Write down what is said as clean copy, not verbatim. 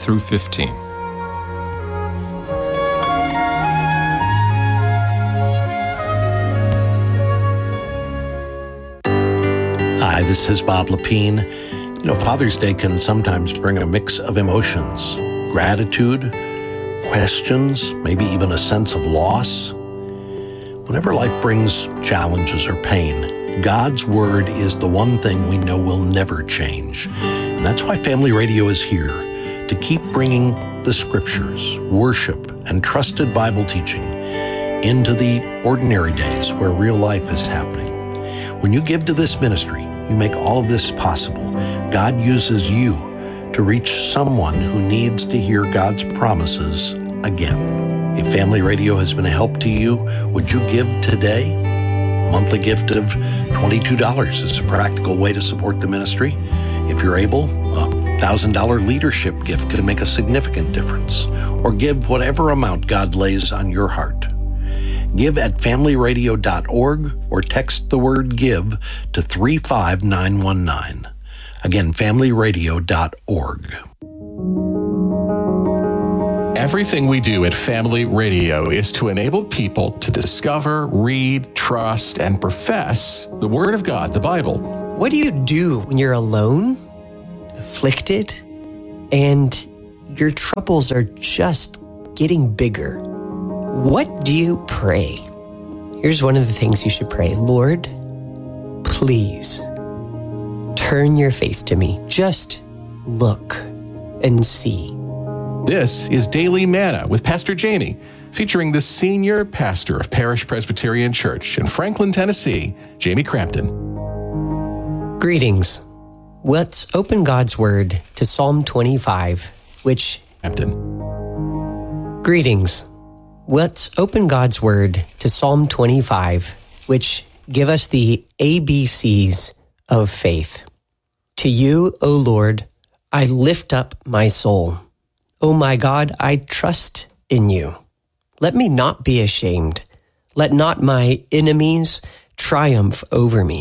through 15. Hi, this is Bob Lepine. Father's Day can sometimes bring a mix of emotions, gratitude, questions, maybe even a sense of loss. Whenever life brings challenges or pain, God's Word is the one thing we know will never change. And that's why Family Radio is here, to keep bringing the Scriptures, worship, and trusted Bible teaching into the ordinary days where real life is happening. When you give to this ministry, you make all of this possible. God uses you to reach someone who needs to hear God's promises again. If Family Radio has been a help to you, would you give today? A monthly gift of $22 is a practical way to support the ministry. If you're able, a $1,000 leadership gift can make a significant difference. Or give whatever amount God lays on your heart. Give at familyradio.org or text the word GIVE to 35919. Again, familyradio.org. Everything we do at Family Radio is to enable people to discover, read, trust, and profess the Word of God, the Bible. What do you do when you're alone, afflicted, and your troubles are just getting bigger? What do you pray? Here's one of the things you should pray. Lord, please turn your face to me. Just look and see. This is Daily Manna with Pastor Jamie, featuring the senior pastor of Parish Presbyterian Church in Franklin, Tennessee, Jamie Crampton. Greetings. Let's open God's Word to Psalm 25, which... Greetings. Let's open God's Word to Psalm 25, which give us the ABCs of faith. To you, O Lord, I lift up my soul. O my God, I trust in you. Let me not be ashamed. Let not my enemies triumph over me.